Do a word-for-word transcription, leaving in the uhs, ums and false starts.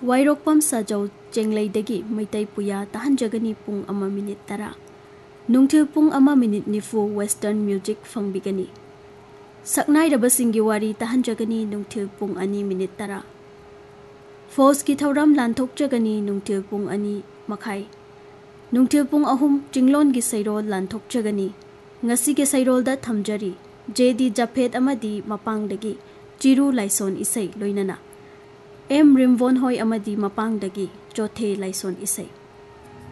Wairokpam Sajau Chenglei-dagi Maitai Puya tahanjagani pung ama minute tara. Nungthil pung ama minute nifu Western music fangbigani. Saknai rabasinggi wari tahanjagani nungthil pung ani minute tara. Falls ki thauram lanthokjagani nungthil pung ani makhai. Nungthil pung ahum jinglon gi sairol lanthokjagani. Ngasi ge sairol da thamjari. J D Japhet amadi mapangdagi Chiru Laison isai loinana. M Rimvon Hoi amadi mapangdagi Chothe Laison isai.